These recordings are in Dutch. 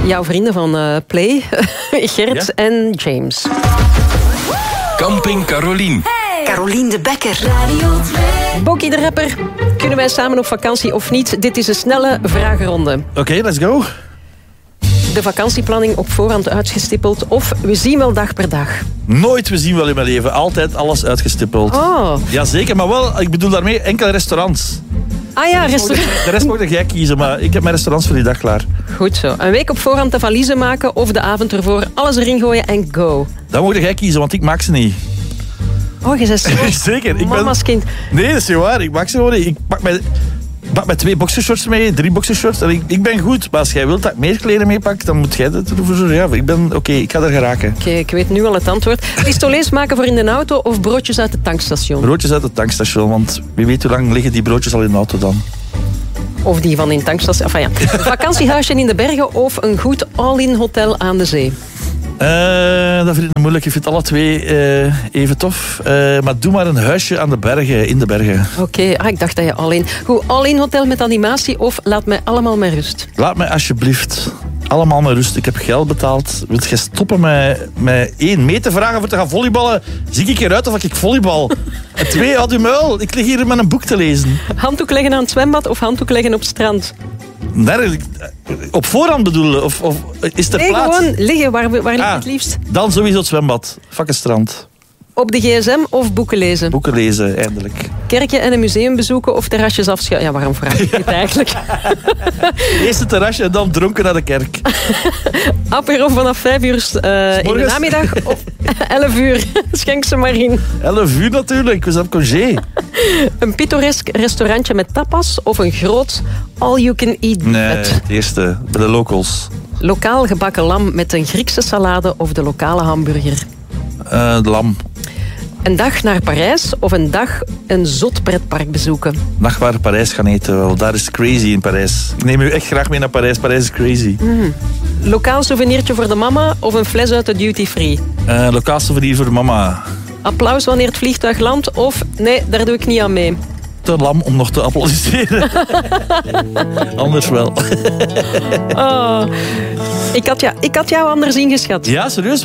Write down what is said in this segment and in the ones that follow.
jouw vrienden van Play, Gert en James. Camping Carolien. Hey. Carolien de Bekker. Radio 2. Boki de rapper. Kunnen wij samen op vakantie of niet? Dit is een snelle vragenronde. Oké, let's go. De vakantieplanning op voorhand uitgestippeld of we zien wel dag per dag? Nooit we zien wel in mijn leven. Altijd alles uitgestippeld. Oh. Jazeker, maar wel, ik bedoel daarmee enkele restaurants. Ah ja, restaurant. De rest mag jij kiezen, maar ik heb mijn restaurants voor die dag klaar. Goed zo. Een week op voorhand de valiezen maken of de avond ervoor alles erin gooien en go? Dan mag jij kiezen, want ik maak ze niet. Oh, je zegt zo. Zeker. Mama's kind. Nee, dat is niet waar. Ik maak ze gewoon niet. Ik pak met 2 boxershorts mee, 3 boxershorts. En ik ben goed, maar als jij wilt dat ik meer kleren meepak, dan moet jij ervoor zorgen. Ja, ik ben oké, ik ga er geraken. Oké, ik weet nu al het antwoord. Pistolets maken voor in de auto of broodjes uit het tankstation? Broodjes uit het tankstation, want wie weet hoe lang liggen die broodjes al in de auto dan. Of die van in het tankstation. Enfin, ja. Een vakantiehuisje in de bergen of een goed all-in hotel aan de zee? Dat vind ik moeilijk. Ik vind alle twee even tof. Maar doe maar een huisje aan de bergen, in de bergen. Oké, ik dacht dat je all-in. Goed, all-in hotel met animatie of laat mij allemaal met rust? Laat mij alsjeblieft allemaal met rust. Ik heb geld betaald. Wilt jij stoppen met 1 mee te vragen voor te gaan volleyballen? Zie ik eruit of ik volleybal? En 2, houd uw muil. Ik lig hier met een boek te lezen. Handdoek leggen aan het zwembad of handdoek leggen op het strand? Nee, op voorhand bedoelen? Of is er plaats? Nee, gewoon liggen. Waar ligt het liefst? Dan sowieso het zwembad. Fucking strand. Op de gsm of boeken lezen? Boeken lezen, eindelijk. Kerken en een museum bezoeken of terrasjes afschuiven? Ja, waarom vraag ik dit eigenlijk? Eerst het terrasje en dan dronken naar de kerk. Apero vanaf 5 uur in de namiddag of 11 uur? Schenk ze maar in. 11 uur natuurlijk, we zijn op congé. Een pittoresk restaurantje met tapas of een groot all-you-can-eat Nee, buffet? het eerste, bij de locals. Lokaal gebakken lam met een Griekse salade of de lokale hamburger? De lam. Een dag naar Parijs of een dag een zot pretpark bezoeken? Dag waar Parijs gaan eten, wel. Daar is crazy in Parijs. Ik neem u echt graag mee naar Parijs. Parijs is crazy. Lokaal souvenirtje voor de mama of een fles uit de duty-free? Lokaal souvenir voor de mama. Applaus wanneer het vliegtuig landt of nee, daar doe ik niet aan mee? Te lam om nog te applaudisseren. Anders wel. Oh. Ik had jou anders ingeschat. Ja, serieus?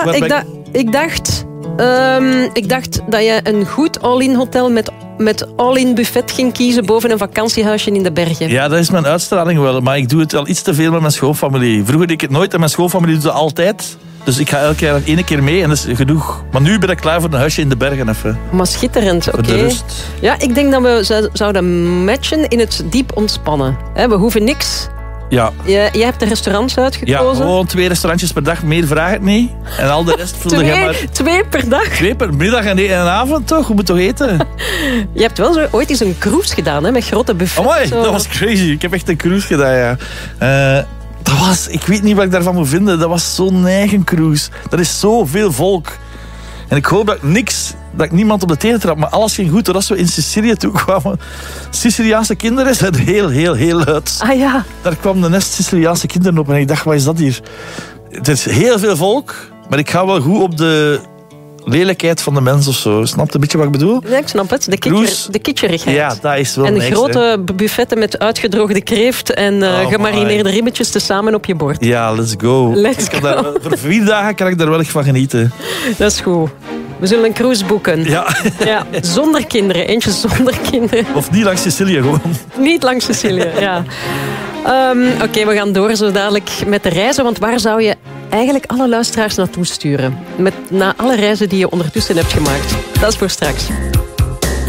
Ik dacht dat je een goed all-in hotel met all-in buffet ging kiezen boven een vakantiehuisje in de bergen. Ja, dat is mijn uitstraling wel. Maar ik doe het al iets te veel met mijn schoolfamilie. Vroeger deed ik het nooit en mijn schoolfamilie doet het altijd. Dus ik ga elke jaar 1 keer mee en dat is genoeg. Maar nu ben ik klaar voor een huisje in de bergen even. Maar schitterend, oké. Voor de rust. Ja, ik denk dat we zouden matchen in het diep ontspannen. We hoeven niks. Ja. Jij hebt de restaurants Ja, uitgekozen. gewoon 2 restaurantjes per dag. Meer vraag ik niet. En al de rest voelde je maar... 2 per dag? 2 per middag en avond, toch? Je moet toch eten? Je hebt wel ooit eens een cruise gedaan, hè, met grote buffets. Amai, dat was crazy. Ik heb echt een cruise gedaan, ja. Dat was... Ik weet niet wat ik daarvan moet vinden. Dat was zo'n eigen cruise. Dat is zoveel volk. En ik hoop dat ik niemand op de tenen trap, maar alles ging goed. Totdat we in Sicilië toe kwamen. Siciliaanse kinderen zijn heel luid. Ah ja. Daar kwam de nest Siciliaanse kinderen op en ik dacht, wat is dat hier? Er is heel veel volk, maar ik ga wel goed op de lelijkheid van de mens of zo. Snap je een beetje wat ik bedoel? Ja, ik snap het. De kitscherigheid. Ja, dat is wel en de nice, grote buffetten met uitgedroogde kreeft en gemarineerde ribbetjes tezamen op je bord. Ja, let's go. Voor 4 dagen kan ik daar wel echt van genieten. Dat is goed. We zullen een cruise boeken. Ja. Ja, zonder kinderen. Eentje zonder kinderen. Of niet langs Sicilië gewoon. Niet langs Sicilië, ja. Oké, we gaan door zo dadelijk met de reizen. Want waar zou je eigenlijk alle luisteraars naartoe sturen? Na alle reizen die je ondertussen hebt gemaakt. Dat is voor straks.